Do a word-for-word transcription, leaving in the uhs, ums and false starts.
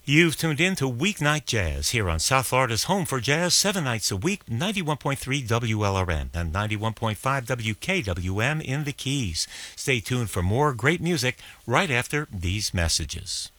You've tuned in to Weeknight Jazz here on South Florida's home for jazz, seven nights a week, ninety-one point three W L R N and ninety-one point five W K W M in the Keys. Stay tuned for more great music right after these messages.